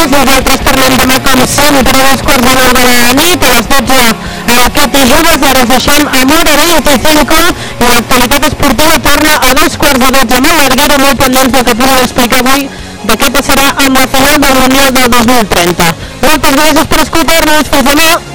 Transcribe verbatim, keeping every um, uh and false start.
Terrades. Nosaltres tornem demà com sempre a dos quarts de nou de la nit, a les dotze a la Cati Joves. Ara us deixem amb Hora veinticinc i l'actualitat esportiva torna a dos quarts de dotze amb el Larguero, molt pendents del que podem explicar avui de què passarà amb la final del Mundial del dos mil trenta. Moltes gràcies per escoltar-nos, fins demà.